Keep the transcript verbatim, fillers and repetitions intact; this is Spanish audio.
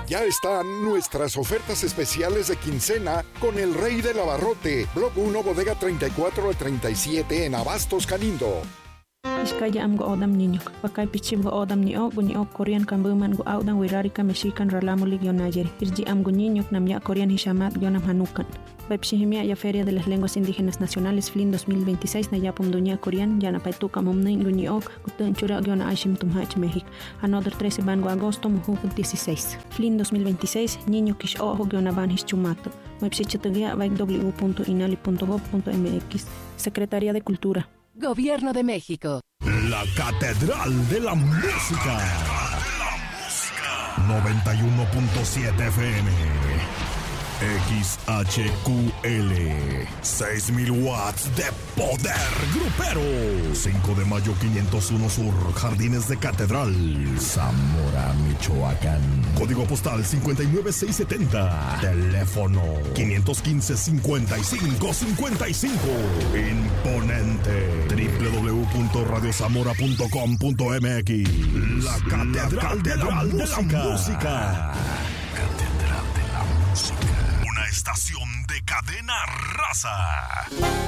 Ya están nuestras ofertas especiales de quincena con el Rey del Abarrote, Block uno, bodega treinta y cuatro al treinta y siete en Abastos, Calindo. Iskaya am go odam niño, pakay pichim go odam ni o, guni o Korean kambuman go audan wirarika mexican ralamulig yon ayeri. Irji am go niño nam ya Korean hishamat yonam hanukan. Bepshihimia ya Feria de las Lenguas Indígenas Nacionales F L I N dos mil veintiséis na yapum dunia Korean yana paituka mumnin guni o, gutun chura yona ashim tumhach México. Another trece van go agosto muhukut dieciséis. F L I N dos mil veintiséis, niño kish o yona van hischumato. Website w w w punto inali punto gob punto m x. Secretaría de Cultura. Gobierno de México. La Catedral de la Música. noventa y uno punto siete F M. X H Q L. seis mil watts de poder grupero. cinco de mayo quinientos uno Sur, Jardines de Catedral, Zamora, Michoacán. Código postal cincuenta y nueve seiscientos setenta. Teléfono quinientos quince, cincuenta y cinco cincuenta y cinco. Imponente. w w w punto radio zamora punto com punto m x. La Catedral de la Música. Catedral de la Música. Una estación de Cadena Raza.